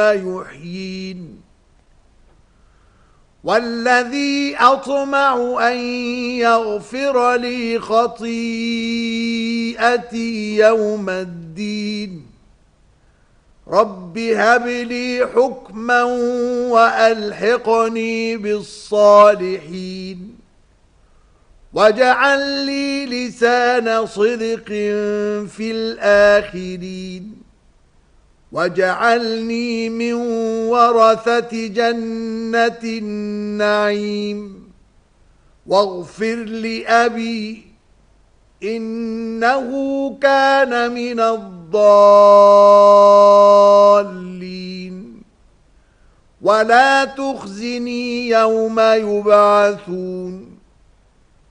يحيين والذي أطمع أن يغفر لي خطيئتي يوم الدين رب هب لي حكما وألحقني بالصالحين واجعل لي لسان صدق في الآخرين واجعلني من ورثة جنة النعيم واغفر لأبي إنه كان من الضالين ولا تخزني يوم يبعثون